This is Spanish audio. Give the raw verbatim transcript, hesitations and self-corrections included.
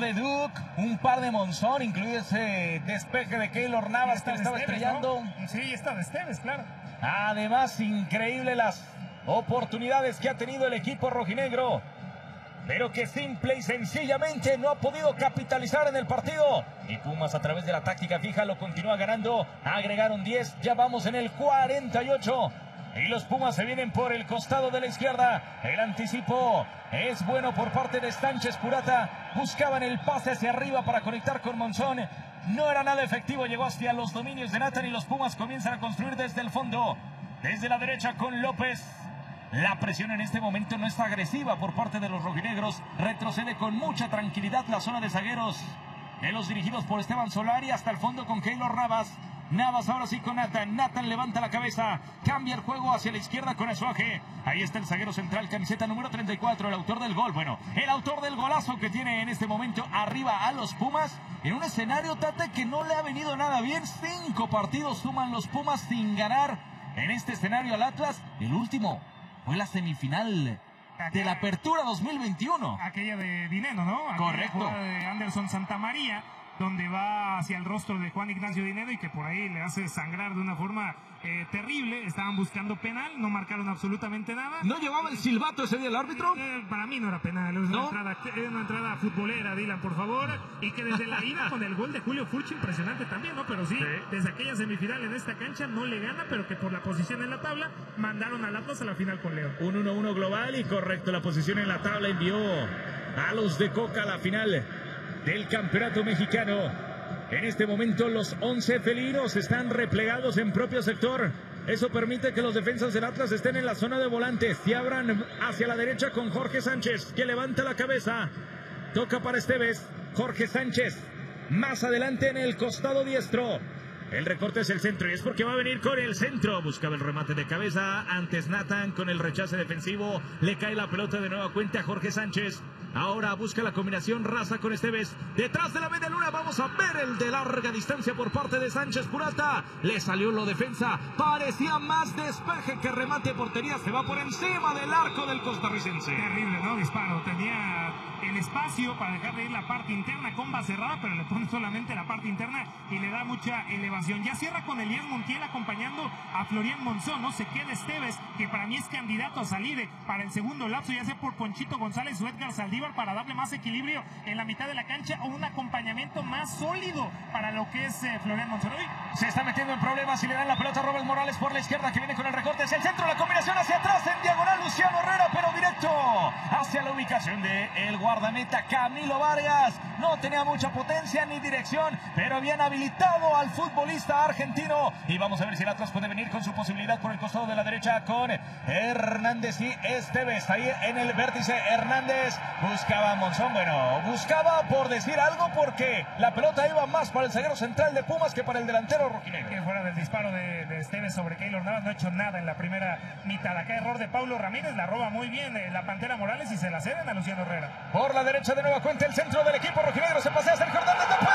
de Duke, un par de Monzón, incluido ese despeje de Keylor Navas que le estaba Esteves, estrellando. ¿no? Sí, está de Esteves, claro. Además, increíble las oportunidades que ha tenido el equipo rojinegro, pero que simple y sencillamente no ha podido capitalizar en el partido. Y Pumas, a través de la táctica fija, lo continúa ganando. Agregaron diez, ya vamos en el cuarenta y ocho. Y los Pumas se vienen por el costado de la izquierda. El anticipo es bueno por parte de Sánchez Purata. Buscaban el pase hacia arriba para conectar con Monzón. No era nada efectivo, llegó hacia los dominios de Nathan y los Pumas comienzan a construir desde el fondo. Desde la derecha con López. La presión en este momento no está agresiva por parte de los rojinegros. Retrocede con mucha tranquilidad la zona de zagueros de los dirigidos por Esteban Solari hasta el fondo con Keylor Navas. Navas ahora sí con Nathan. Nathan levanta la cabeza. Cambia el juego hacia la izquierda con Azuaje. Ahí está el zaguero central, camiseta número treinta y cuatro, el autor del gol. Bueno, el autor del golazo que tiene en este momento arriba a los Pumas. En un escenario, Tate, que no le ha venido nada bien. Cinco partidos suman los Pumas sin ganar en este escenario al Atlas. El último fue la semifinal de la Apertura dos mil veintiuno. Aquella de Dineno, ¿no? Aquella Correcto. jugada de Anderson Santamaría, donde va hacia el rostro de Juan Ignacio Dineno y que por ahí le hace sangrar de una forma eh, terrible. Estaban buscando penal, no marcaron absolutamente nada. ¿No llevaba el silbato ese día el árbitro? Eh, para mí no era penal, es ¿No? una, entrada, es una entrada futbolera, Dylan, por favor. Y que desde la ida con el gol de Julio Furch, impresionante también, ¿no? Pero sí, sí, desde aquella semifinal en esta cancha no le gana, pero que por la posición en la tabla mandaron al Atlas a la final con León. Un uno uno global y correcto, la posición en la tabla envió a los de Coca a la final del campeonato mexicano. En este momento los once felinos están replegados en propio sector. Eso permite que los defensas del Atlas estén en la zona de volantes y abran hacia la derecha con Jorge Sánchez, que levanta la cabeza. Toca para Esteves. Jorge Sánchez más adelante en el costado diestro. El recorte es el centro y es porque va a venir con el centro. Buscaba el remate de cabeza. Antes Nathan con el rechace defensivo. Le cae la pelota de nueva cuenta a Jorge Sánchez. Ahora busca la combinación Raza con Esteves. Detrás de la media luna vamos a ver el de larga distancia por parte de Sánchez Purata. Le salió la defensa. Parecía más despeje que remate de portería. Se va por encima del arco del costarricense. Terrible, ¿no? Disparo. Tenía el espacio para dejar de ir la parte interna con base cerrada, pero le pone solamente la parte interna y le da mucha elevación. Ya cierra con Elías Montiel acompañando a Florian Monzón, ¿no? Se queda Esteves, que para mí es candidato a salir para el segundo lapso, ya sea por Ponchito González o Edgar Saldívar, para darle más equilibrio en la mitad de la cancha o un acompañamiento más sólido para lo que es eh, Florian Monzón. Uy, se está metiendo en problemas y le dan la pelota a Robert Morales por la izquierda, que viene con el recorte hacia el centro, la combinación hacia atrás en diagonal Luciano Herrera, pero directo hacia la ubicación de el guardameta Camilo Vargas. No tenía mucha potencia ni dirección, pero bien habilitado al futbolista argentino. Y vamos a ver si el Atlas puede venir con su posibilidad por el costado de la derecha con Hernández y Esteves. Ahí en el vértice Hernández buscaba a Monzón. Bueno, buscaba por decir algo, porque la pelota iba más para el zaguero central de Pumas que para el delantero rojinegro. Que fuera del disparo de, de Esteves sobre Keylor Navas, no ha hecho nada en la primera mitad. Acá error de Paulo Ramírez, la roba muy bien eh, la Pantera Morales y se la ceden a Luciano Herrera. Por la derecha de nueva cuenta el centro del equipo rojinegro, se pasea Sergio Hernández.